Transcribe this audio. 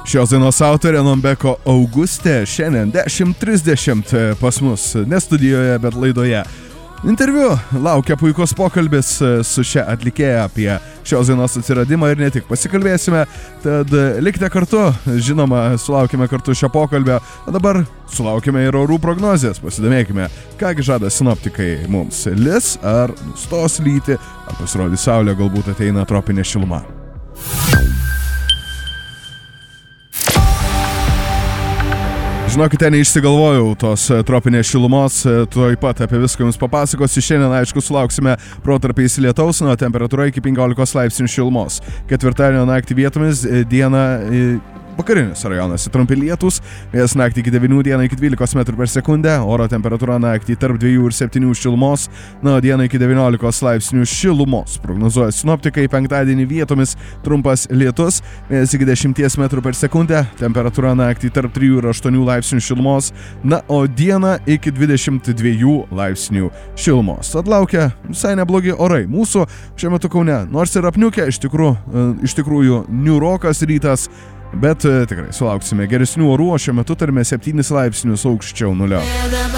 Šios dainos autorė Nombeko Augustė šiandien 10:30 pas mus, ne studijoje, bet laidoje. Interviu laukia puikus pokalbis su šia atlikėja apie šios dainos atsiradimą ir ne tik. Pasikalbėsime, tad likite kartu, žinoma, sulaukime kartu šio pokalbio, o dabar sulaukime ir orų prognozės, pasidomėkime, kągi žada sinoptikai mums. Lis ar nustos lyti, ar pasirodys saulė, galbūt ateina tropinė šiluma. Žinokite, neišsigalvojau tos tropinės šilumos, tuoj pat apie viską jums papasakosiu. Šiandien, aišku, sulauksime protarpiais lietaus, nuo temperatūra iki 15 laipsnių šilumos. Ketvirtadienio naktį vietomis, dieną vakariniuose rajonuose trumpi lietūs, vėjas naktį iki 9, dieną iki 12 metrų per sekundę, oro temperatūra naktį tarp 2 ir 7 šilumos, na, dieną iki 19 laipsnių šilumos. Prognozuoja sinoptikai, penktadienį vietomis trumpas lietus, vėjas iki 10 metrų per sekundę, temperatūra naktį tarp 3 ir 8 laipsnių šilumos, na, o dieną iki 22 laipsnių šilumos. Tad laukia visai neblogi orai mūsų šiuo metu Kaune, nors ir apniukę, iš tikrųjų niūrokas rytas, bet tikrai sulauksime geresnių orų, o šiuo metu turime 7 laipsnius aukščiau nulio.